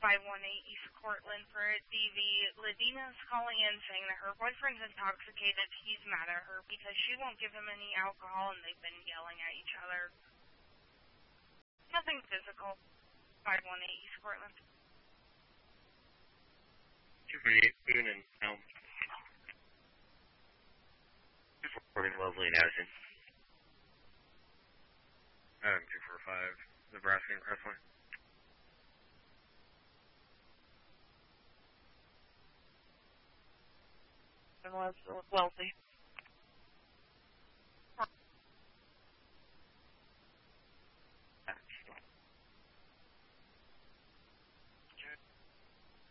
518 East Cortland for DV. Ladina's calling in saying that her boyfriend's intoxicated. He's mad at her because she won't give him any alcohol and they've been yelling at each other. Nothing physical. 518 East Cortland. 248 Boone and Elm. 240 Wellesley and Addison. 245 Nebraska and Crestline. Wellesley.